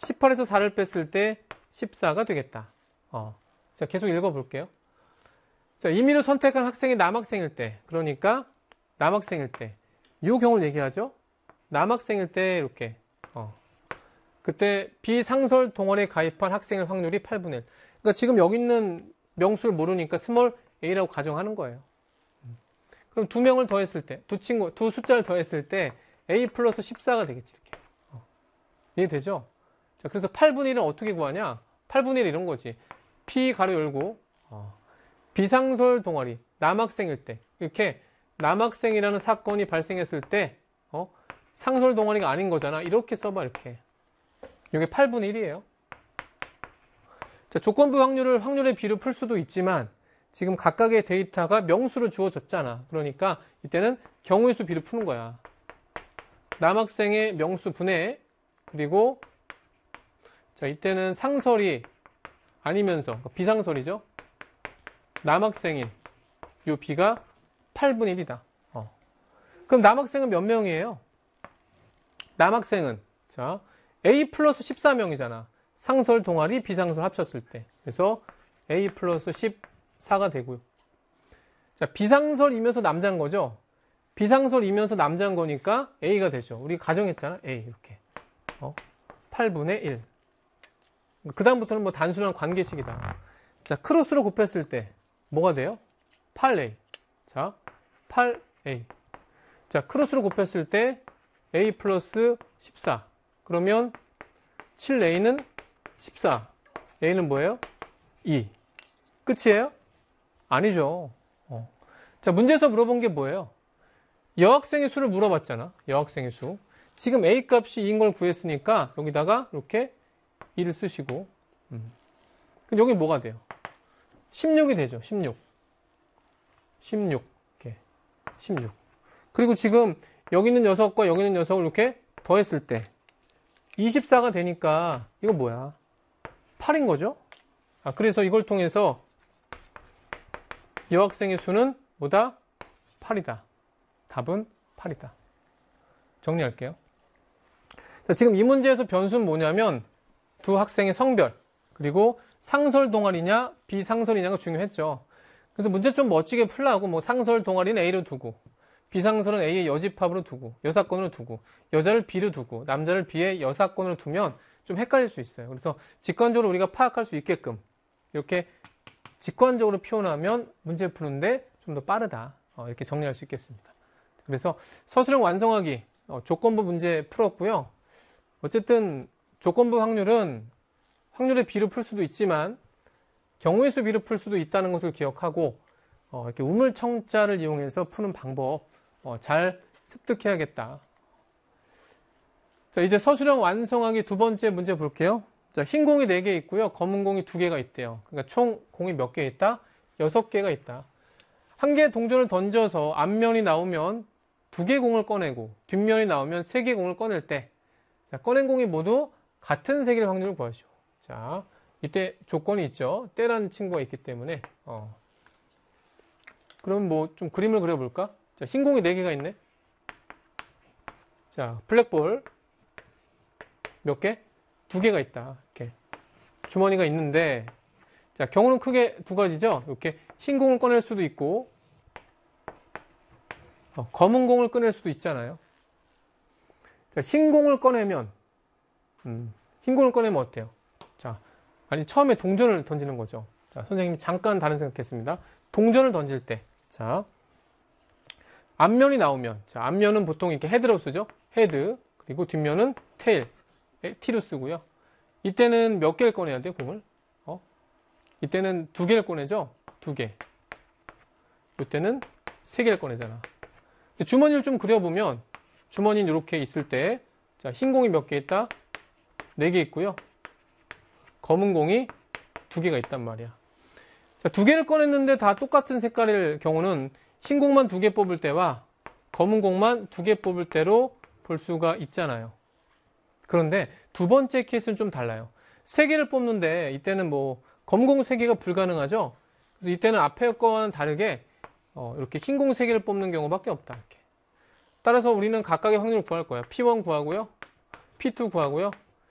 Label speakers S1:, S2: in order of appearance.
S1: 18에서 4를 뺐을 때 14가 되겠다. 자, 계속 읽어볼게요. 자, 임의로 선택한 학생이 남학생일 때, 그러니까 남학생일 때, 이 경우를 얘기하죠. 남학생일 때 이렇게 그때 비상설 동아리에 가입한 학생의 확률이 8분의 1. 그러니까 지금 여기 있는 명수를 모르니까 스몰 a라고 가정하는 거예요. 그럼 두 명을 더했을 때, 두 숫자를 더했을 때 a 플러스 14가 되겠지. 이렇게. 이해되죠? 자, 그래서 8분의 1은 어떻게 구하냐? 8분의 1 이런 거지. p 가로 열고 비상설 동아리 남학생일 때 이렇게 남학생이라는 사건이 발생했을 때 상설 동아리가 아닌 거잖아. 이렇게 써봐. 이렇게. 이게 8분의 1이에요. 자, 조건부 확률의 비로 풀 수도 있지만 지금 각각의 데이터가 명수로 주어졌잖아. 그러니까 이때는 경우의 수 비로 푸는 거야. 남학생의 명수 분해, 그리고 자, 이때는 상설이 아니면서 비상설이죠. 남학생인 요 비가 8분의 1이다. 그럼 남학생은 몇 명이에요? 남학생은 자, A 플러스 14명이잖아. 상설 동아리 비상설 합쳤을 때. 그래서 A 플러스 14가 되고요. 자, 비상설이면서 남자인 거죠. 비상설이면서 남자인 거니까 A가 되죠. 우리 가정했잖아. A 이렇게 8분의 1. 그 다음부터는 뭐 단순한 관계식이다. 자, 크로스로 곱했을 때 뭐가 돼요? 8A. 자, 8A. 자, 크로스로 곱했을 때 A 플러스 14. 그러면 7A는 14. A는 뭐예요? 2. 끝이에요? 아니죠. 자, 문제에서 물어본 게 뭐예요? 여학생의 수를 물어봤잖아. 여학생의 수. 지금 A 값이 2인 걸 구했으니까 여기다가 이렇게 2를 쓰시고. 그럼 여기 뭐가 돼요? 16이 되죠. 16. 16. 이렇게. 16. 그리고 지금 여기 있는 녀석과 여기 있는 녀석을 이렇게 더했을 때 24가 되니까 이거 뭐야? 8인 거죠? 그래서 이걸 통해서 여학생의 수는 뭐다? 8이다. 답은 8이다. 정리할게요. 자, 지금 이 문제에서 변수는 뭐냐면 두 학생의 성별, 그리고 상설 동아리냐 비상설이냐가 중요했죠. 그래서 문제 좀 멋지게 풀라고 뭐 상설 동아리는 A로 두고, 비상설은 A의 여집합으로 두고, 여사건으로 두고, 여자를 B로 두고, 남자를 B의 여사건으로 두면 좀 헷갈릴 수 있어요. 그래서 직관적으로 우리가 파악할 수 있게끔 이렇게 직관적으로 표현하면 문제 푸는데 좀 더 빠르다. 이렇게 정리할 수 있겠습니다. 그래서 서술형 완성하기 조건부 문제 풀었고요. 어쨌든 조건부 확률은 확률의 비로 풀 수도 있지만 경우의 수 비로 풀 수도 있다는 것을 기억하고 이렇게 우물청자를 이용해서 푸는 방법 잘 습득해야겠다. 자, 이제 서술형 완성하기 두 번째 문제 볼게요. 자, 흰 공이 4개 있고요. 검은 공이 2개가 있대요. 그러니까 총 공이 몇 개 있다? 6개가 있다. 한 개의 동전을 던져서 앞면이 나오면 2개 공을 꺼내고 뒷면이 나오면 3개 공을 꺼낼 때 자, 꺼낸 공이 모두 같은 색일 확률을 구하시오. 자, 이때 조건이 있죠. 때라는 친구가 있기 때문에 그럼 뭐 좀 그림을 그려볼까? 자, 흰 공이 4개가 있네. 자, 블랙볼 몇 개? 2개가 있다. 이렇게 주머니가 있는데 자, 경우는 크게 두 가지죠. 이렇게 흰 공을 꺼낼 수도 있고 검은 공을 꺼낼 수도 있잖아요. 자, 흰 공을 꺼내면 흰 공을 꺼내면 어때요? 자, 아니 처음에 동전을 던지는 거죠. 자, 선생님이 잠깐 다른 생각했습니다. 동전을 던질 때, 자, 앞면이 나오면, 자, 앞면은 보통 이렇게 헤드로 쓰죠. 헤드. 그리고 뒷면은 테일, T로 쓰고요. 이때는 몇 개를 꺼내야 돼요, 공을? 이때는 2개를 꺼내죠. 2개. 이때는 3개를 꺼내잖아. 주머니를 좀 그려보면 주머니는 이렇게 있을 때, 자, 흰 공이 몇 개 있다? 4개 있고요. 검은 공이 2개가 있단 말이야. 자, 2개를 꺼냈는데 다 똑같은 색깔일 경우는 흰 공만 2개 뽑을 때와 검은 공만 2개 뽑을 때로 볼 수가 있잖아요. 그런데 두 번째 케이스는 좀 달라요. 3개를 뽑는데 이때는 뭐 검은 공 3개가 불가능하죠. 그래서 이때는 앞에 거와는 다르게 이렇게 흰 공 3개를 뽑는 경우밖에 없다. 이렇게. 따라서 우리는 각각의 확률을 구할 거야. P1 구하고요. P2 구하고요.